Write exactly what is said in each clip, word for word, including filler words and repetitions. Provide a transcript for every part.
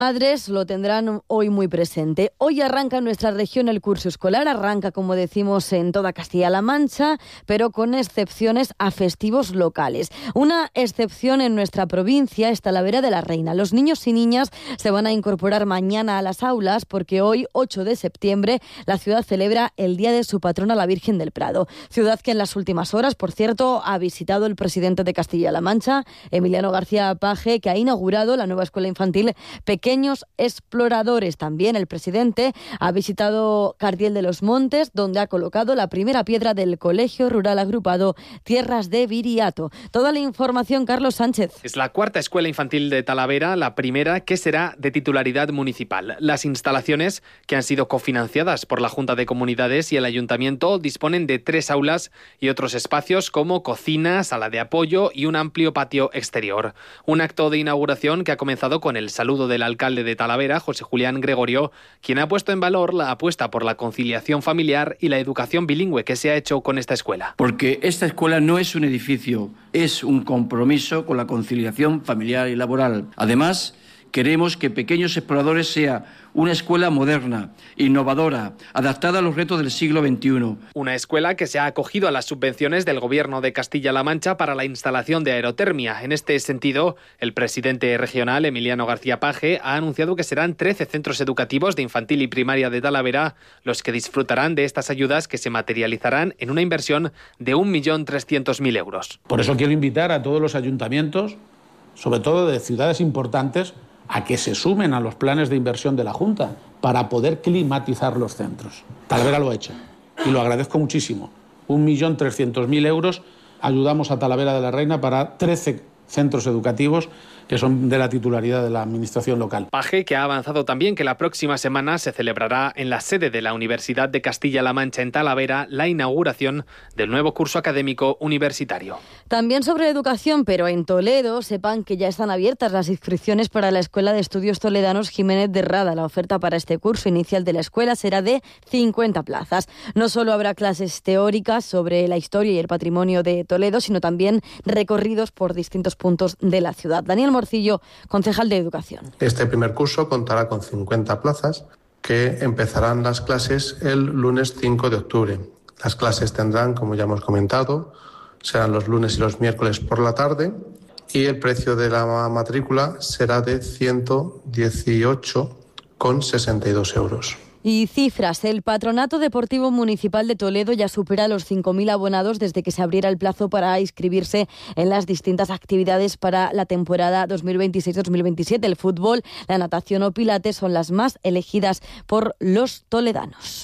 Madres lo tendrán hoy muy presente. Hoy arranca en nuestra región el curso escolar, arranca, como decimos, en toda Castilla-La Mancha, pero con excepciones a festivos locales. Una excepción en nuestra provincia es Talavera de la Reina. Los niños y niñas se van a incorporar mañana a las aulas porque hoy, ocho de septiembre, la ciudad celebra el día de su patrona, la Virgen del Prado. Ciudad que en las últimas horas, por cierto, ha visitado el presidente de Castilla-La Mancha, Emiliano García Paje, que ha inaugurado la nueva escuela infantil Pequeños Exploradores. También el presidente ha visitado Cardiel de los Montes, donde ha colocado la primera piedra del Colegio Rural Agrupado Tierras de Viriato. Toda la información, Carlos Sánchez. Es la cuarta escuela infantil de Talavera, la primera que será de titularidad municipal. Las instalaciones, que han sido cofinanciadas por la Junta de Comunidades y el Ayuntamiento, disponen de tres aulas y otros espacios como cocina, sala de apoyo y un amplio patio exterior. Un acto de inauguración que ha comenzado con el saludo del alcalde alcalde de Talavera, José Julián Gregorio, quien ha puesto en valor la apuesta por la conciliación familiar y la educación bilingüe que se ha hecho con esta escuela. Porque esta escuela no es un edificio, es un compromiso con la conciliación familiar y laboral. Además, queremos que Pequeños Exploradores sea una escuela moderna, innovadora, adaptada a los retos del siglo veintiuno. Una escuela que se ha acogido a las subvenciones del Gobierno de Castilla-La Mancha para la instalación de aerotermia. En este sentido, el presidente regional, Emiliano García Paje, ha anunciado que serán trece centros educativos de infantil y primaria de Talavera los que disfrutarán de estas ayudas, que se materializarán en una inversión de un millón trescientos mil euros. Por eso quiero invitar a todos los ayuntamientos, sobre todo de ciudades importantes, a que se sumen a los planes de inversión de la Junta para poder climatizar los centros. Talavera lo ha hecho y lo agradezco muchísimo. un millón trescientos mil euros ayudamos a Talavera de la Reina para trece centros educativos que son de la titularidad de la administración local. Paje, que ha avanzado también que la próxima semana se celebrará en la sede de la Universidad de Castilla-La Mancha en Talavera la inauguración del nuevo curso académico universitario. También sobre educación, pero en Toledo, sepan que ya están abiertas las inscripciones para la Escuela de Estudios Toledanos Jiménez de Rada. La oferta para este curso inicial de la escuela será de cincuenta plazas. No solo habrá clases teóricas sobre la historia y el patrimonio de Toledo, sino también recorridos por distintos puntos de la ciudad. Daniel Morcillo, concejal de Educación. Este primer curso contará con cincuenta plazas que empezarán las clases el lunes cinco de octubre. Las clases tendrán, como ya hemos comentado, serán los lunes y los miércoles por la tarde y el precio de la matrícula será de ciento dieciocho coma sesenta y dos euros. Y cifras. El Patronato Deportivo Municipal de Toledo ya supera los cinco mil abonados desde que se abriera el plazo para inscribirse en las distintas actividades para la temporada dos mil veintiséis dos mil veintisiete. El fútbol, la natación o pilates son las más elegidas por los toledanos.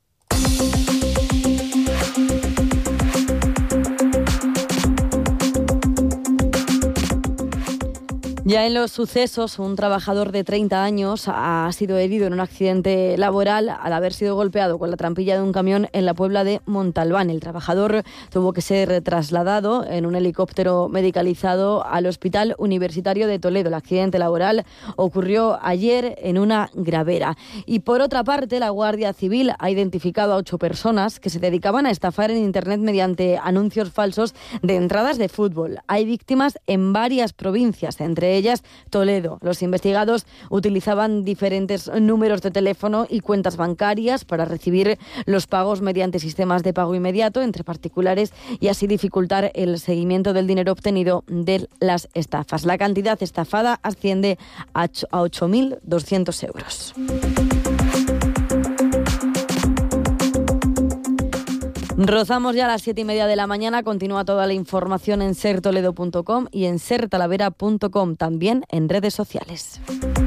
Ya en los sucesos, un trabajador de treinta años ha sido herido en un accidente laboral al haber sido golpeado con la trampilla de un camión en la Puebla de Montalbán. El trabajador tuvo que ser trasladado en un helicóptero medicalizado al Hospital Universitario de Toledo. El accidente laboral ocurrió ayer en una gravera. Y por otra parte, la Guardia Civil ha identificado a ocho personas que se dedicaban a estafar en Internet mediante anuncios falsos de entradas de fútbol. Hay víctimas en varias provincias, entre ellas ellas Toledo. Los investigados utilizaban diferentes números de teléfono y cuentas bancarias para recibir los pagos mediante sistemas de pago inmediato entre particulares y así dificultar el seguimiento del dinero obtenido de las estafas. La cantidad estafada asciende a ocho mil doscientos euros. Rozamos ya a las siete y media de la mañana. Continúa toda la información en ser toledo punto com y en ser talavera punto com, también en redes sociales.